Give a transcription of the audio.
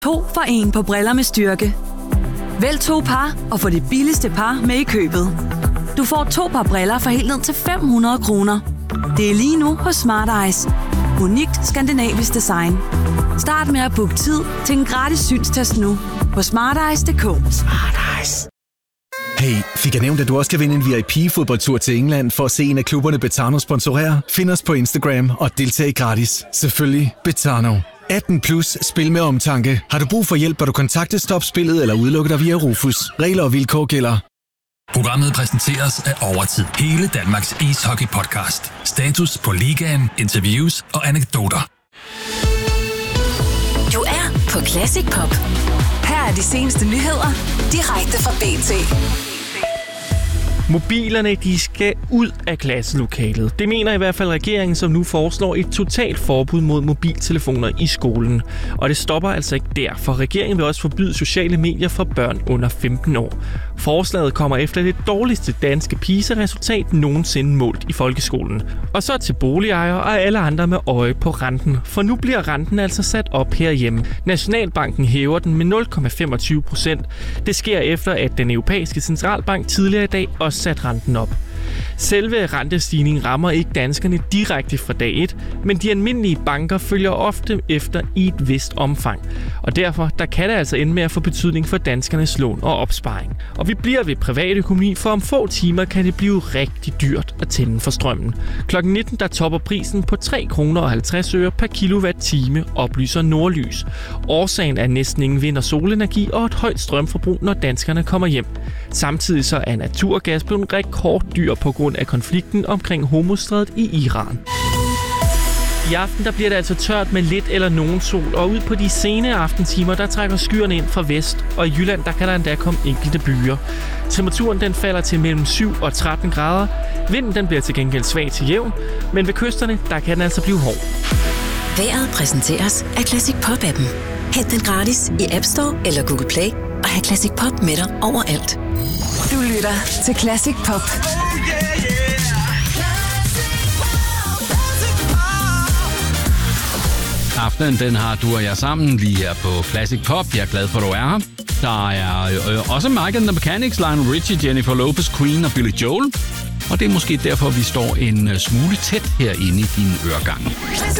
2 for 1 på briller med styrke. Vælg 2 par og få det billigste par med i købet. Du får 2 par briller for helt ned til 500 kroner. Det er lige nu hos Smart Eyes. Unikt skandinavisk design. Start med at booke tid til en gratis synstest nu på smarteyes.dk. Smart Eyes. Hey, fik jeg nævnt, at du også kan vinde en VIP-fodboldtur til England for at se en af klubberne Betano sponsorere? Find os på Instagram og deltag gratis. Selvfølgelig Betano. 18+, spil med omtanke. Har du brug for hjælp, bør du kontakte Stop Spillet eller udelukke dig via Rufus. Regler og vilkår gælder. Programmet præsenteres af Overtid. Hele Danmarks ishockey-podcast. Status på ligaen, interviews og anekdoter. Du er på Classic Pop. Her er de seneste nyheder, direkte fra BT. Mobilerne, de skal ud af klasselokalet. Det mener i hvert fald regeringen, som nu foreslår et totalt forbud mod mobiltelefoner i skolen. Og det stopper altså ikke der, for regeringen vil også forbyde sociale medier for børn under 15 år. Forslaget kommer efter det dårligste danske PISA-resultat nogensinde målt i folkeskolen. Og så til boligejere og alle andre med øje på renten. For nu bliver renten altså sat op herhjemme. Nationalbanken hæver den med 0,25%. Det sker efter, at den europæiske centralbank tidligere i dag også sat renten op. Selve rentestigningen rammer ikke danskerne direkte fra dag 1, men de almindelige banker følger ofte efter i et vist omfang. Og derfor der kan det altså ende med at få betydning for danskernes lån og opsparing. Og vi bliver ved privatøkonomi, for om få timer kan det blive rigtig dyrt at tænde for strømmen. Klokken 19 der topper prisen på 3,50 kroner per kilowatt-time, oplyser Nordlys. Årsagen er næsten ingen vind- og solenergi og et højt strømforbrug, når danskerne kommer hjem. Samtidig så er naturgas blevet rekorddyr på grund af konflikten omkring Hormuzstrædet i Iran. I aften der bliver det altså tørt med lidt eller nogen sol, og ud på de sene aftentimer der trækker skyerne ind fra vest, og i Jylland der kan der endda komme enkelte byer. Temperaturen den falder til mellem 7 og 13 grader. Vinden den bliver til gengæld svag til jævn, men ved kysterne der kan den altså blive hård. Vejret præsenteres af Classic Pop-appen. Hent den gratis i App Store eller Google Play, og have Classic Pop med dig overalt. Du lytter til Classic Pop. Aftenen, den har du og jeg sammen lige her på Classic Pop. Jeg er glad for, at du er her. Der er også Mike and the Mechanics, Lionel Richie, Jennifer Lopez, Queen og Billy Joel. Og det er måske derfor, vi står en smule tæt herinde i din øregang.